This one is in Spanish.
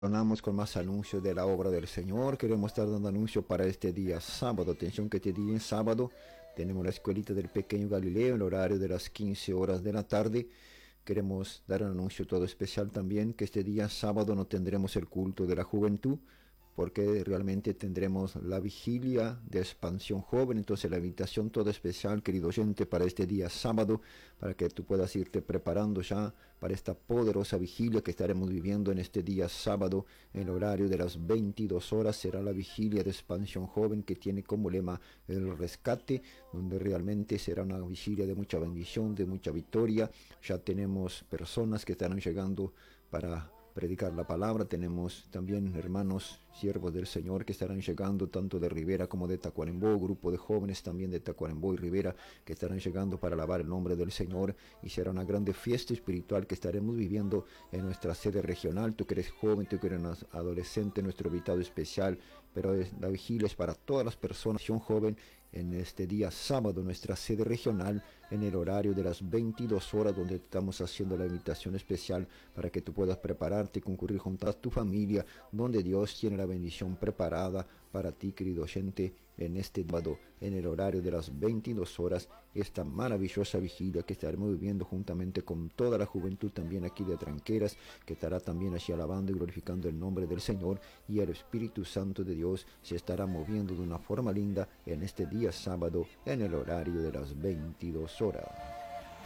Tornamos con más anuncios de la obra del Señor. Queremos estar dando anuncio para este día sábado. Atención que este día en sábado tenemos la escuelita del pequeño Galileo en el horario de las 15 horas de la tarde. Queremos dar un anuncio todo especial también que este día sábado no tendremos el culto de la juventud, porque realmente tendremos la vigilia de expansión joven. Entonces la invitación toda especial, querido oyente, para este día sábado, para que tú puedas irte preparando ya para esta poderosa vigilia que estaremos viviendo en este día sábado, en el horario de las 22 horas. Será la vigilia de expansión joven, que tiene como lema el rescate, donde realmente será una vigilia de mucha bendición, de mucha victoria. Ya tenemos personas que estarán llegando para predicar la palabra. Tenemos también hermanos siervos del Señor que estarán llegando tanto de Rivera como de Tacuarembó, grupo de jóvenes también de Tacuarembó y Rivera que estarán llegando para alabar el nombre del Señor, y será una grande fiesta espiritual que estaremos viviendo en nuestra sede regional. Tú que eres joven, tú que eres adolescente, nuestro invitado especial, pero la vigilia es para todas las personas, joven, en este día sábado, nuestra sede regional, en el horario de las 22 horas, donde estamos haciendo la invitación especial para que tú puedas prepararte y concurrir junto a tu familia, donde Dios tiene la bendición preparada para ti, querido oyente, en este sábado, en el horario de las 22 horas, esta maravillosa vigilia que estaremos viviendo juntamente con toda la juventud también aquí de Tranqueras, que estará también allí alabando y glorificando el nombre del Señor, y el Espíritu Santo de Dios se estará moviendo de una forma linda en este día sábado, en el horario de las 22 horas.